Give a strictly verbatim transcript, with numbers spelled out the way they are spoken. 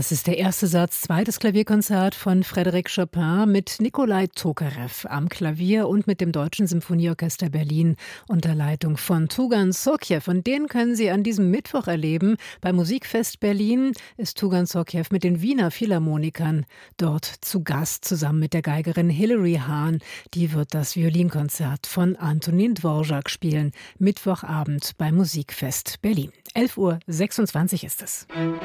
Das ist der erste Satz, zweites Klavierkonzert von Frédéric Chopin mit Nikolai Tokarev am Klavier und mit dem Deutschen Symphonieorchester Berlin unter Leitung von Tugan Sokhiev. Und den können Sie an diesem Mittwoch erleben. Beim Musikfest Berlin ist Tugan Sokhiev mit den Wiener Philharmonikern dort zu Gast, zusammen mit der Geigerin Hilary Hahn. Die wird das Violinkonzert von Antonin Dvorak spielen. Mittwochabend beim Musikfest Berlin. elf Uhr sechsundzwanzig ist es.